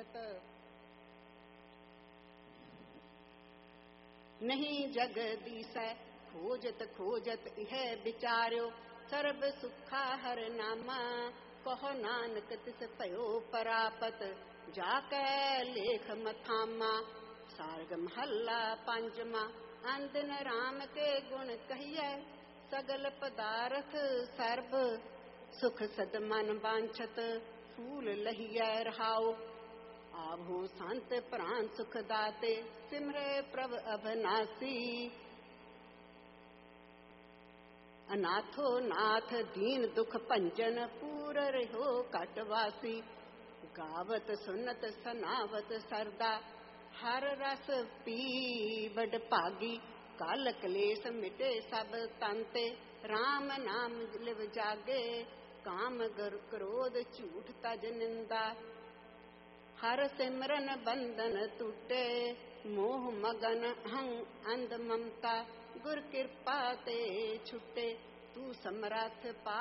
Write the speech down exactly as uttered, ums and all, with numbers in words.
करत। नहीं जगदीसै खोजत खोजत इह विचार्यो, सर्व सुखा हर नामा। कहो नानक तिस पयो परापत, जाकै लेख मथामा। सार्ग महला पंचमा, अंदिन राम के गुण कहिए। सगल पदार्थ सर्ब सुख सद मन वांछत, फूल लहिए रहाओ। आभो संत प्राण सुख दाते, सिमरे प्रभ अभनासी। अनाथो नाथ दीन दुख भंजन, पूर रहो कटवासी। गावत सुनत सनावत सरदा, हर रस पी बड़ भागी। काल कलेश मिटे सब तंते, राम नाम लिव जागे। काम गर क्रोध झूठ तज निंदा, हर सिमरन बंधन टूटे। मोह मगन हं अंध ममता, गुर कृपा ते छुटे। तू समरथ पा